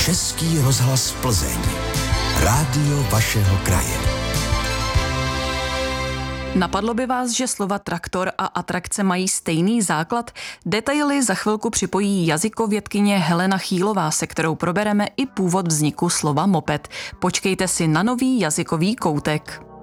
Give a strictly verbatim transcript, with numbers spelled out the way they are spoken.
Český rozhlas Plzeň. Rádio vašeho kraje. Napadlo by vás, že slova traktor a atrakce mají stejný základ? Detaily za chvilku připojí jazykovědkyně Helena Chýlová, se kterou probereme i původ vzniku slova moped. Počkejte si na nový jazykový koutek.